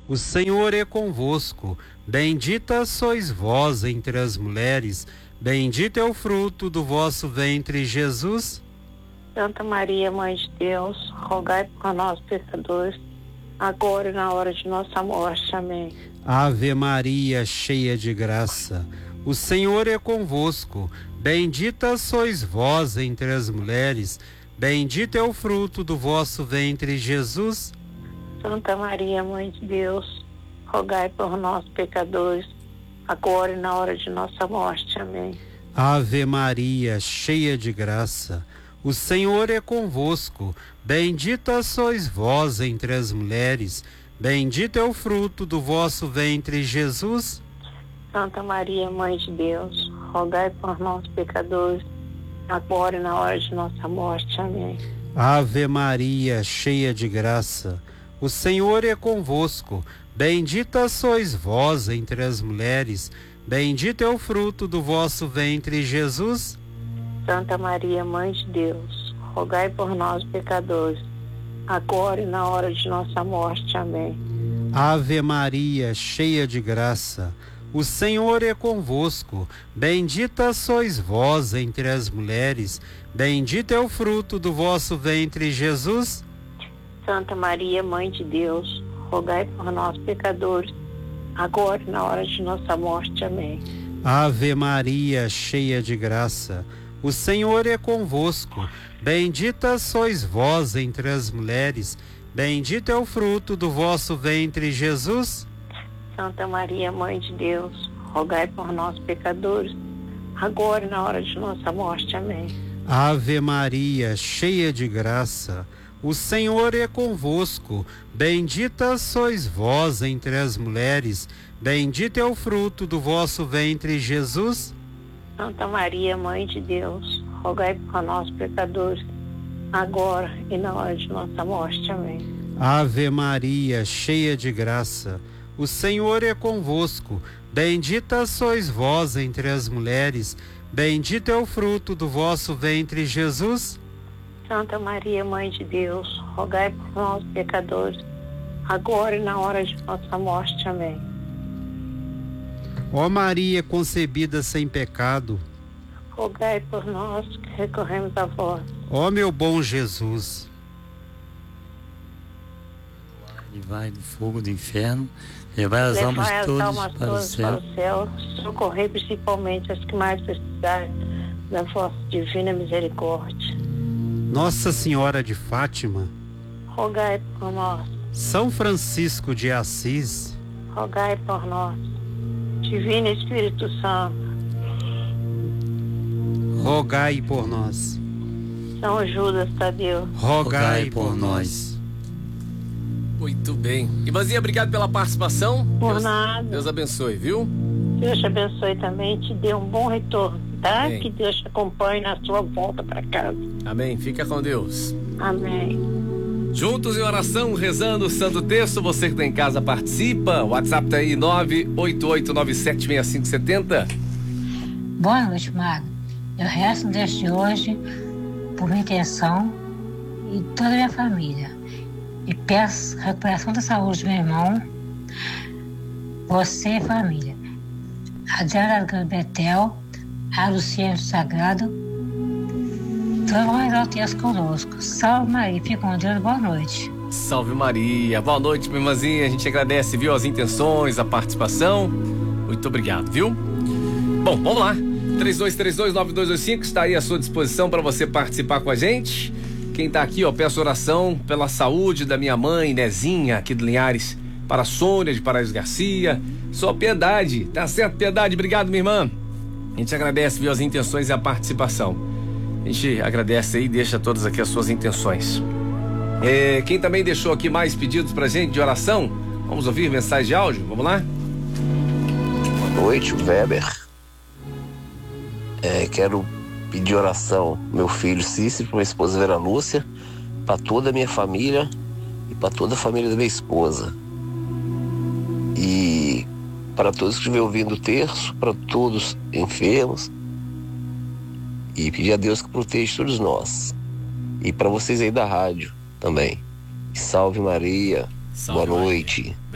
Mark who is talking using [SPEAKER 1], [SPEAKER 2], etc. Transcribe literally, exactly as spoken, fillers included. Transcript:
[SPEAKER 1] O Senhor é convosco. Bendita sois vós entre as mulheres. Bendito é o fruto do vosso ventre, Jesus.
[SPEAKER 2] Santa Maria, Mãe de Deus, rogai por nós, pecadores, agora e na hora de nossa morte. Amém.
[SPEAKER 1] Ave Maria, cheia de graça, o Senhor é convosco. Bendita sois vós entre as mulheres. Bendito é o fruto do vosso ventre, Jesus.
[SPEAKER 2] Santa Maria, Mãe de Deus, rogai por nós, pecadores, agora e na hora de nossa morte. Amém.
[SPEAKER 1] Ave Maria, cheia de graça, o Senhor é convosco. Bendita sois vós entre as mulheres. Bendito é o fruto do vosso ventre, Jesus.
[SPEAKER 2] Santa Maria, Mãe de Deus, rogai por nós, pecadores, agora e na hora de nossa morte. Amém.
[SPEAKER 1] Ave Maria, cheia de graça, o Senhor é convosco. Bendita sois vós entre as mulheres. Bendito é o fruto do vosso ventre, Jesus.
[SPEAKER 2] Santa Maria, Mãe de Deus, rogai por nós, pecadores, agora e na hora de nossa morte. Amém.
[SPEAKER 1] Ave Maria, cheia de graça, o Senhor é convosco. Bendita sois vós entre as mulheres. Bendito é o fruto do vosso ventre, Jesus.
[SPEAKER 2] Santa Maria, Mãe de Deus, rogai por nós, pecadores, agora e na hora de nossa morte. Amém.
[SPEAKER 1] Ave Maria, cheia de graça, o Senhor é convosco. Bendita sois vós entre as mulheres. Bendito é o fruto do vosso ventre, Jesus.
[SPEAKER 2] Santa Maria, Mãe de Deus, rogai por nós, pecadores, agora e na hora de nossa morte. Amém.
[SPEAKER 1] Ave Maria, cheia de graça, o Senhor é convosco. Bendita sois vós entre as mulheres. Bendito é o fruto do vosso ventre, Jesus.
[SPEAKER 2] Santa Maria, Mãe de Deus, rogai por nós, pecadores, agora e na hora de nossa morte. Amém.
[SPEAKER 1] Ave Maria, cheia de graça, o Senhor é convosco. Bendita sois vós entre as mulheres. Bendito é o fruto do vosso ventre, Jesus.
[SPEAKER 2] Santa Maria, Mãe de Deus, rogai por nós, pecadores, agora e na hora de nossa morte. Amém.
[SPEAKER 1] Ó Maria concebida sem pecado,
[SPEAKER 2] rogai por nós que recorremos a vós.
[SPEAKER 1] ó meu bom Jesus.
[SPEAKER 3] Vai do fogo do inferno, levar as almas
[SPEAKER 2] Levai as
[SPEAKER 3] todas
[SPEAKER 2] almas
[SPEAKER 3] para o
[SPEAKER 2] todas
[SPEAKER 3] céu.
[SPEAKER 2] para o céu, socorrei principalmente as que mais precisarem da vossa divina misericórdia.
[SPEAKER 1] Nossa Senhora de Fátima,
[SPEAKER 2] Rogai por nós,
[SPEAKER 1] São Francisco de Assis,
[SPEAKER 2] rogai por nós. Divino Espírito Santo,
[SPEAKER 1] rogai por nós.
[SPEAKER 2] São Judas Tadeu,
[SPEAKER 1] Rogai por nós.
[SPEAKER 4] Muito bem. Ivanzinha, obrigado pela participação.
[SPEAKER 2] por
[SPEAKER 4] Deus,
[SPEAKER 2] nada.
[SPEAKER 4] Deus abençoe, viu?
[SPEAKER 2] Deus te abençoe também, te dê um bom retorno, tá?
[SPEAKER 4] Amém.
[SPEAKER 2] Que Deus te acompanhe na sua volta para casa.
[SPEAKER 4] Amém. Fica com Deus.
[SPEAKER 2] Amém.
[SPEAKER 4] Juntos em oração, rezando o Santo Terço. Você que está em casa participa. O WhatsApp tá aí, nove oito oito nove sete seis cinco sete zero.
[SPEAKER 5] Boa noite, Magno. Eu rezo desde hoje por minha intenção e toda a minha família. E peço recuperação da saúde do meu irmão, você e família. Adriana Betel, a Luciana Sagrado, todos mais altos conosco. Salve Maria, fica com Deus, boa noite.
[SPEAKER 4] Salve Maria. Boa noite, minha irmãzinha. A gente agradece, viu, as intenções, a participação. Muito obrigado, viu? Bom, vamos lá. três dois três dois nove dois dois cinco está aí à sua disposição para você participar com a gente. Quem tá aqui, ó, peço oração pela saúde da minha mãe, Nezinha, aqui de Linhares, para a Sônia de Paraíso Garcia. Só Piedade, tá certo, Piedade? Obrigado, minha irmã. A gente agradece, viu, as intenções e a participação. A gente agradece aí e deixa todas aqui as suas intenções. É, quem também deixou aqui mais pedidos pra gente de oração, vamos ouvir mensagem de áudio? Vamos lá?
[SPEAKER 6] Boa noite, Weber. É, quero pedir oração, meu filho Cícero, para minha esposa Vera Lúcia, para toda a minha família e para toda a família da minha esposa. E para todos que estiverem ouvindo o terço, para todos enfermos. E pedir a Deus que proteja todos nós. E para vocês aí da rádio também. Salve Maria.
[SPEAKER 4] Salve
[SPEAKER 6] Boa
[SPEAKER 4] Maria.
[SPEAKER 6] noite.